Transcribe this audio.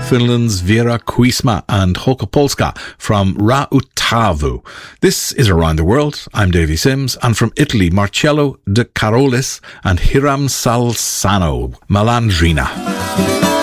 Finland's Vera Kuisma and Hoka Polska from Ra Utavu. This is Around the World. I'm Davy Sims, and from Italy, Marcello De Carolis and Hiram Salsano, Malandrina.